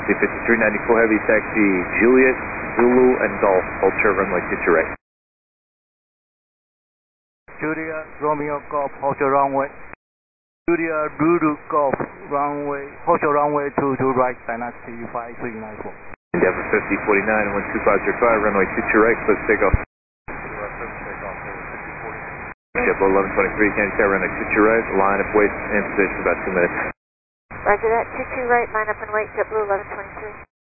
5394 Heavy, taxi Juliet, Zulu, and Golf. Hold short runway 22 right. Juliet, Romeo Golf, hold your runway. Juliet, Zulu, Golf, hold your runway 22 right, Dynasty 5394. Endeavor 5049, 12505, runway 22 right, close takeoff. JetBlue 1123, Kansas Tower, runway 22 right, line up, wait, and position about 2 minutes. Roger that, 22 right, line up and wait, JetBlue 1123.